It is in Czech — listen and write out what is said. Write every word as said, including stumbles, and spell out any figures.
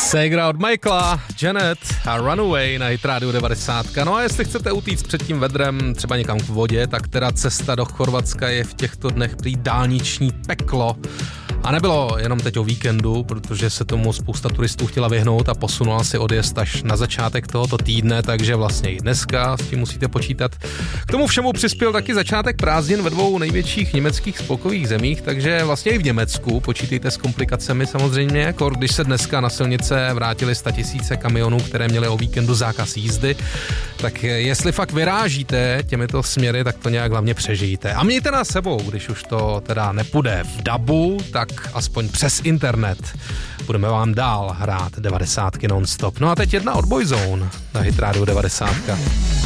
Segra od Michaela, Janet a Runaway na Hit Radio devadesát. No a jestli chcete utíct před tím vedrem třeba někam k vodě, tak teda cesta do Chorvatska je v těchto dnech prý dálniční peklo. A nebylo jenom teď o víkendu, protože se tomu spousta turistů chtěla vyhnout a posunula si odjezd až na začátek tohoto týdne, takže vlastně i dneska s tím musíte počítat. K tomu všemu přispěl taky začátek prázdnin ve dvou největších německých spolkových zemích, takže vlastně i v Německu počítejte s komplikacemi samozřejmě, jako když se dneska na silnice vrátili statisíce kamionů, které měly o víkendu zákaz jízdy, tak jestli fakt vyrážíte těmito směry, tak to nějak hlavně přežijte. A mějte nás sebou, když už to teda nepůjde v dabu, tak aspoň přes internet. Budeme vám dál hrát devadesátky non-stop. No a teď jedna od Boyzone na Hit Radio devadesát.